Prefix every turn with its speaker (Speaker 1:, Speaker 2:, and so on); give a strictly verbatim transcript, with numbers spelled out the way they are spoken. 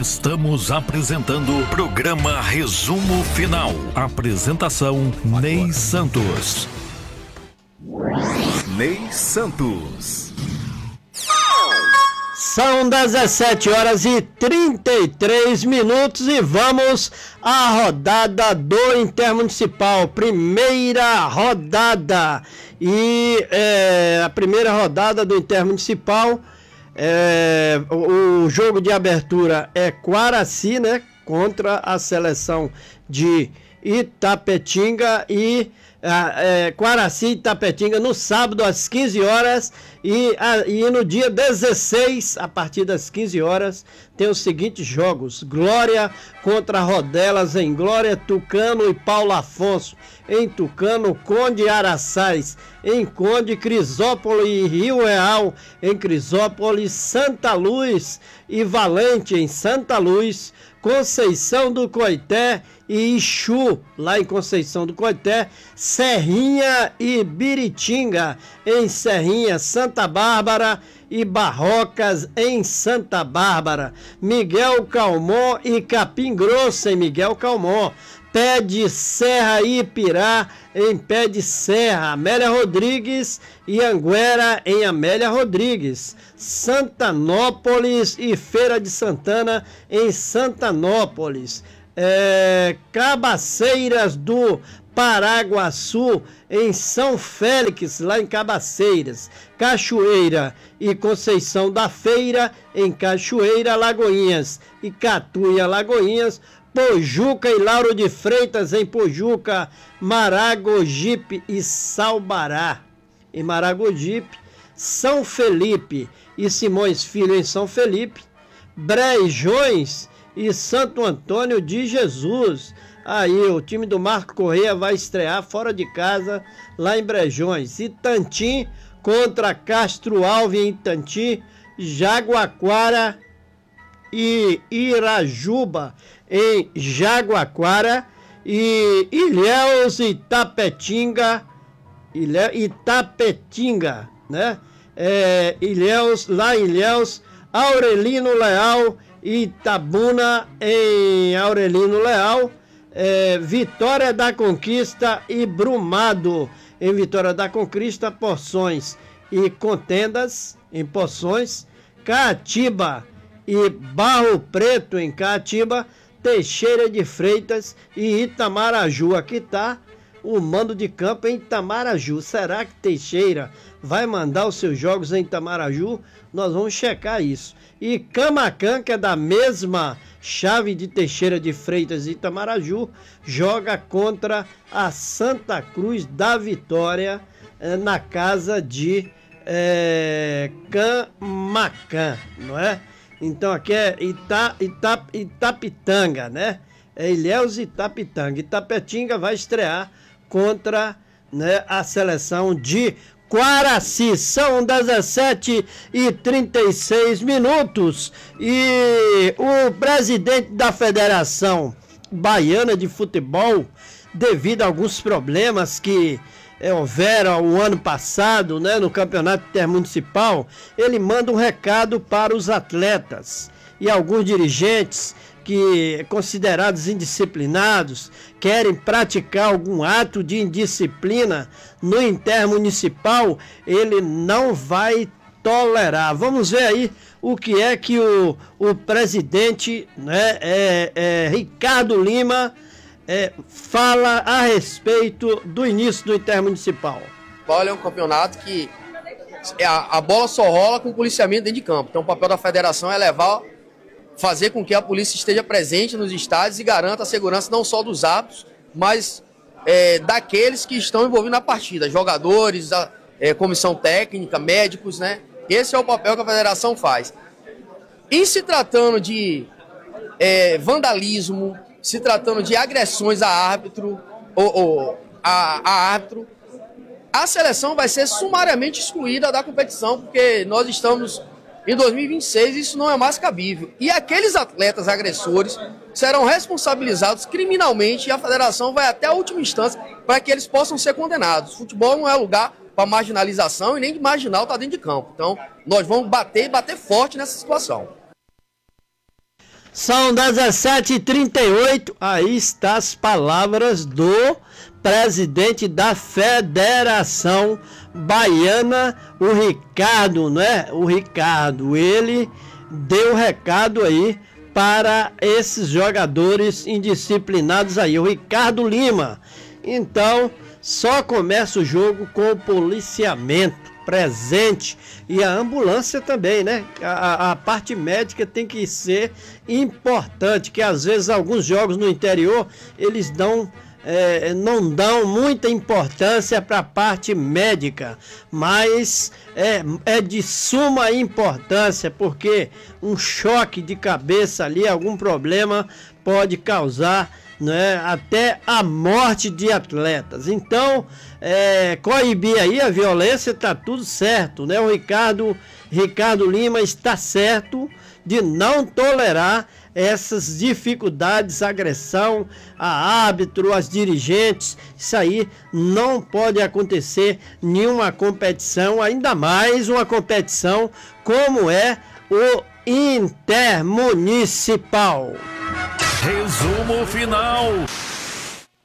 Speaker 1: Estamos apresentando o programa Resumo Final. Apresentação Ney Santos.
Speaker 2: Ney Santos.
Speaker 3: São dezessete horas e trinta e três minutos e vamos à rodada do Intermunicipal, primeira rodada. E é, a primeira rodada do Intermunicipal, é, o, o jogo de abertura é Quaraci, né, contra a seleção de Itapetinga e é, Quaraci e Itapetinga no sábado às quinze horas e, a, e no dia dezesseis, a partir das quinze horas, tem os seguintes jogos: Glória contra Rodelas em Glória, Tucano e Paulo Afonso em Tucano, Conde Araçás em Conde, Crisópolis e Rio Real em Crisópolis, Santa Luz e Valente em Santa Luz, Conceição do Coité e Ixu, lá em Conceição do Coité, Serrinha e Biritinga em Serrinha, Santa Bárbara e Barrocas em Santa Bárbara, Miguel Calmon e Capim Grosso em Miguel Calmon, Pé de Serra e Ipirá em Pé de Serra, Amélia Rodrigues e Anguera em Amélia Rodrigues, Santanópolis e Feira de Santana em Santanópolis, é, Cabaceiras do Paraguaçu em São Félix, lá em Cabaceiras, Cachoeira e Conceição da Feira em Cachoeira, Lagoinhas e Catuia, Lagoinhas, Pojuca e Lauro de Freitas em Pojuca, Maragogipe e Salbará em Maragogipe, São Felipe e Simões Filho em São Felipe, Brejões e Santo Antônio de Jesus. Aí o time do Marco Correia vai estrear fora de casa lá em Brejões. Itantim contra Castro Alves em Itantim, Jaguaquara e Irajuba em Jaguaquara e Ilhéus e Itapetinga, Ilhéus, Itapetinga, né? É, Ilhéus, lá em Ilhéus, Aurelino Leal e Itabuna em Aurelino Leal, é, Vitória da Conquista e Brumado em Vitória da Conquista, Porções e Contendas em Porções, Caatiba e Barro Preto em Caatiba, Teixeira de Freitas e Itamaraju. Aqui está o mando de campo em Itamaraju. Será que Teixeira vai mandar os seus jogos em Itamaraju? Nós vamos checar isso. E Camacan, que é da mesma chave de Teixeira de Freitas e Itamaraju, joga contra a Santa Cruz da Vitória eh, na casa de eh, Camacan, não é? Então aqui é Ita, Ita, Itapitanga, né? É Ilhéus e Itapitanga. Itapetinga vai estrear contra, né, a seleção de Quaraci. São dezessete e trinta e seis minutos e o presidente da Federação Baiana de Futebol, devido a alguns problemas que é, houveram o ano passado, né, no campeonato intermunicipal, ele manda um recado para os atletas e alguns dirigentes que, considerados indisciplinados, querem praticar algum ato de indisciplina no intermunicipal, ele não vai tolerar. Vamos ver aí o que é que o, o presidente, né, é, é, Ricardo Lima, É, fala a respeito do início do Intermunicipal.
Speaker 4: Olha, é um campeonato que a, a bola só rola com o policiamento dentro de campo. Então o papel da federação é levar, fazer com que a polícia esteja presente nos estádios e garanta a segurança não só dos árbitros, mas é, daqueles que estão envolvidos na partida, jogadores, a, é, comissão técnica, médicos, né? Esse é o papel que a federação faz. Em se tratando de é, vandalismo, se tratando de agressões a árbitro, ou, ou a, a árbitro, a seleção vai ser sumariamente excluída da competição, porque nós estamos em dois mil e vinte e seis e isso não é mais cabível. E aqueles atletas agressores serão responsabilizados criminalmente e a federação vai até a última instância para que eles possam ser condenados. Futebol não é lugar para marginalização e nem de marginal estar dentro de campo. Então, nós vamos bater e bater forte nessa situação.
Speaker 3: São dezessete e trinta e oito, aí está as palavras do presidente da Federação Baiana, o Ricardo, né? O Ricardo, ele deu recado aí para esses jogadores indisciplinados aí, o Ricardo Lima. Então, só começa o jogo com o policiamento presente e a ambulância também, né? A, a parte médica tem que ser importante, que às vezes alguns jogos no interior eles dão É, não dão muita importância para a parte médica, mas é, é de suma importância, porque um choque de cabeça ali, algum problema pode causar, né, até a morte de atletas. Então, é, coibir aí a violência, tá tudo certo, né? O Ricardo, Ricardo Lima está certo de não tolerar essas dificuldades, agressão a árbitro, as dirigentes. Isso aí não pode acontecer em nenhuma competição, ainda mais uma competição como é o Intermunicipal.
Speaker 1: Resumo final